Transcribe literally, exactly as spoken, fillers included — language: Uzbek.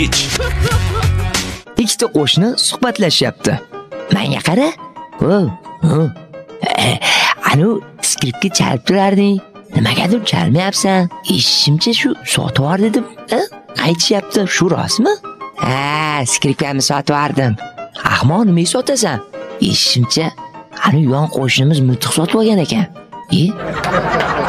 Ikkita qo'shni suhbatlashyapti. Menga qara. Voy, anu skripka chalib turarding. Nimagadir chalmayapsan? Eshitishimcha shu sotib yubordi deb aytishyapti. Shu rostmi? Ha, skripkamni sotib yubordim. Ahmoq, nima sotasan? Eshitishimcha anu yon qo'shnimiz miltiq sotib olgan ekan. E?